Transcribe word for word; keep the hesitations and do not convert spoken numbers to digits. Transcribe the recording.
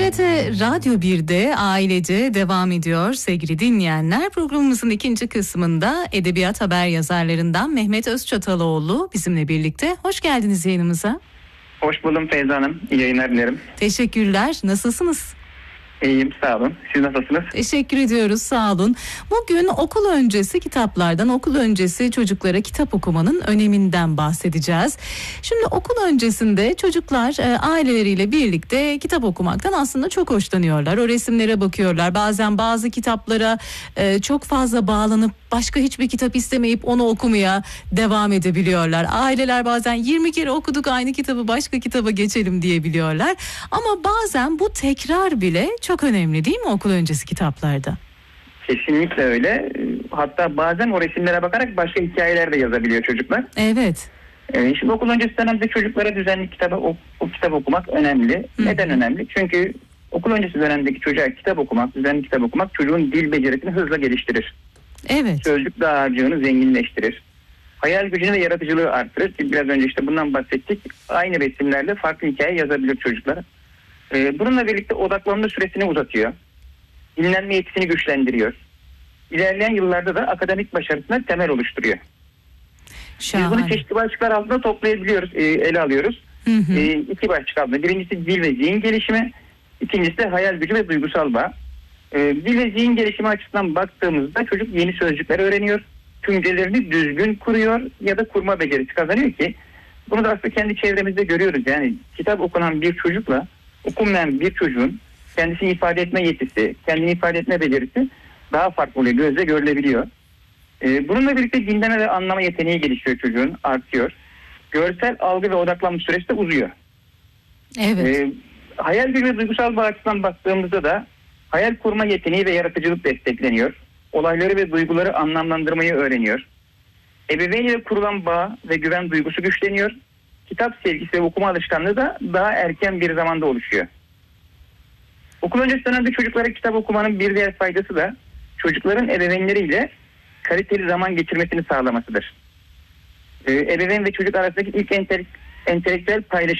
T R T Radyo bir'de Ailece devam ediyor sevgili dinleyenler. Programımızın ikinci kısmında edebiyat haber yazarlarından Mehmet Özçataloğlu bizimle birlikte. Hoş geldiniz yayınımıza. Hoş buldum Feyza Hanım. İyi yayınlar dilerim. Teşekkürler. Nasılsınız? İyiyim, sağ olun. Siz nasılsınız? Teşekkür ediyoruz, sağ olun. Bugün okul öncesi kitaplardan, okul öncesi çocuklara kitap okumanın öneminden bahsedeceğiz. Şimdi okul öncesinde çocuklar e, aileleriyle birlikte kitap okumaktan aslında çok hoşlanıyorlar. O resimlere bakıyorlar. Bazen bazı kitaplara e, çok fazla bağlanıp başka hiçbir kitap istemeyip onu okumaya devam edebiliyorlar. Aileler bazen yirmi kere okuduk aynı kitabı, başka kitaba geçelim diyebiliyorlar. Ama bazen bu tekrar bile çok önemli değil mi okul öncesi kitaplarda? Kesinlikle öyle. Hatta bazen o resimlere bakarak başka hikayeler de yazabiliyor çocuklar. Evet. Ee, şimdi okul öncesi dönemde çocuklara düzenli kitap, o, o kitap okumak önemli. Hı. Neden önemli? Çünkü okul öncesi dönemdeki çocuğa kitap okumak, düzenli kitap okumak çocuğun dil becerisini hızla geliştirir. Evet. Sözlük dağarcığını zenginleştirir. Hayal gücünü ve yaratıcılığı arttırır. Biraz önce işte bundan bahsettik. Aynı resimlerle farklı hikaye yazabilir çocuklar. Ee, bununla birlikte odaklanma süresini uzatıyor. Dinlenme yetisini güçlendiriyor. İlerleyen yıllarda da akademik başarısına temel oluşturuyor. Şahane. Biz bunu çeşitli başlıklar altında toplayabiliyoruz, e, ele alıyoruz. Hı hı. E, iki başlık altında. Birincisi dil ve zihin gelişimi. İkincisi de hayal gücü ve duygusal bağ. E, dil ve zihin gelişimi açısından baktığımızda çocuk yeni sözcükler öğreniyor. Cümlelerini düzgün kuruyor ya da kurma becerisi kazanıyor ki bunu da aslında kendi çevremizde görüyoruz. Yani kitap okunan bir çocukla okunmayan bir çocuğun kendisini ifade etme yetisi, kendini ifade etme becerisi daha farklı oluyor, gözle görülebiliyor. Ee, bununla birlikte dinleme ve anlama yeteneği gelişiyor çocuğun, artıyor. Görsel algı ve odaklanma süresi de uzuyor. Evet. Ee, hayal gücü ve duygusal bağ açısından baktığımızda da hayal kurma yeteneği ve yaratıcılık destekleniyor. Olayları ve duyguları anlamlandırmayı öğreniyor. Ebeveyn ile kurulan bağ ve güven duygusu güçleniyor. Kitap sevgisi ve okuma alışkanlığı da daha erken bir zamanda oluşuyor. Okul öncesi dönemde çocuklara kitap okumanın bir diğer faydası da çocukların ebeveynleriyle kaliteli zaman geçirmesini sağlamasıdır. Ee, ebeveyn ve çocuk arasındaki ilk entelektüel paylaşım